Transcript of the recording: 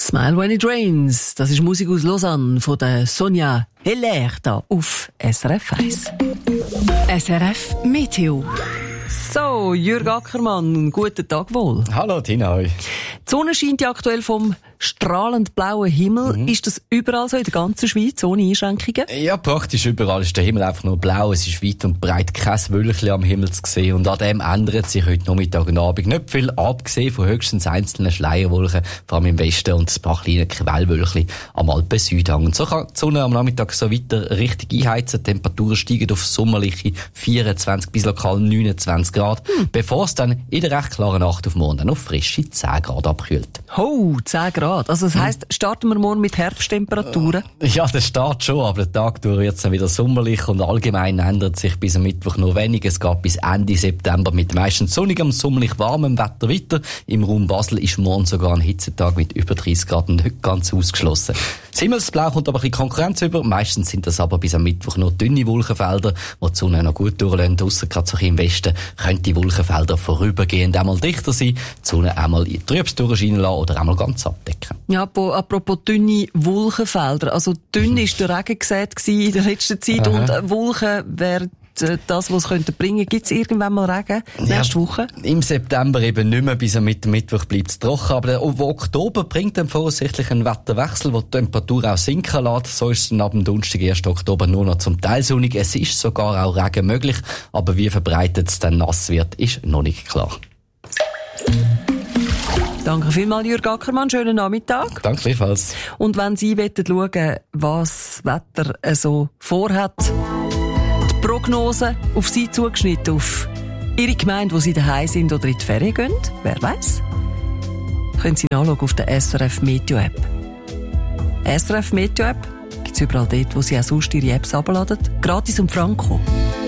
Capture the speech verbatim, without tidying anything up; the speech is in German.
Smile When It Rains, das ist Musik aus Lausanne von der Sonja Heller da auf S R F eins. S R F Meteo. So, Jürg Ackermann, guten Tag wohl. Hallo Tina. Die Sonne scheint ja aktuell vom strahlend blauen Himmel. Mhm. Ist das überall so in der ganzen Schweiz, ohne Einschränkungen? Ja, praktisch überall ist der Himmel einfach nur blau. Es ist weit und breit kein Wölkchen am Himmel zu sehen. Und an dem ändert sich heute Nachmittag und Abend nicht viel, abgesehen von höchstens einzelnen Schleierwolken, vor allem im Westen, und ein paar kleine Quellwölkchen am Alpen-Südhang. Und so kann die Sonne am Nachmittag so weiter richtig einheizen. Die Temperaturen steigen auf sommerliche vierundzwanzig bis lokal neunundzwanzig Grad, hm. bevor es dann in der recht klaren Nacht auf morgen dann auf frische zehn Grad abkühlt. Oh, zehn Grad. Also das heisst, starten wir morgen mit Herbsttemperaturen? Ja, der Start schon, aber der Tag durch wird es dann wieder sommerlich und allgemein ändert sich bis am Mittwoch nur wenig. Es geht bis Ende September mit meistens sonnigem, sommerlich warmem Wetter weiter. Im Raum Basel ist morgen sogar ein Hitzetag mit über dreißig Grad nicht ganz ausgeschlossen. Das Himmelsblau kommt aber ein bisschen Konkurrenz über. Meistens sind das aber bis am Mittwoch nur dünne Wolkenfelder, wo die Sonne noch gut durchlassen. Ausser gerade so im Westen können die Wolkenfelder vorübergehend einmal dichter sein, die Sonne einmal in trübes durchscheinen lassen oder einmal ganz abdecken. Ja, apropos dünne Wolkenfelder. Also dünn war der Regen gesät in der letzten Zeit. Aha. Und Wolken wäre das, was es könnte bringen. Gibt es irgendwann mal Regen nächste ja, Woche? Im September eben nicht mehr, bis am Mittwoch bleibt es trocken. Aber der Oktober bringt dann voraussichtlich einen Wetterwechsel, der die Temperatur auch sinken lässt. So ist es dann ab dem Donnerstag, ersten Oktober, nur noch zum Teil sonnig. Es ist sogar auch Regen möglich, aber wie verbreitet es dann nass wird, ist noch nicht klar. Danke vielmals, Jürg Ackermann. Schönen Nachmittag. Danke gleichfalls. Und wenn Sie schauen wollen, was das Wetter so vorhat, die Prognose auf Sie zugeschnitten, auf Ihre Gemeinde, wo Sie daheim sind oder in die Ferien gehen, wer weiss, können Sie nachschauen auf der S R F Meteo App. S R F Meteo App gibt es überall dort, wo Sie auch sonst Ihre Apps herunterladen. Gratis und franko.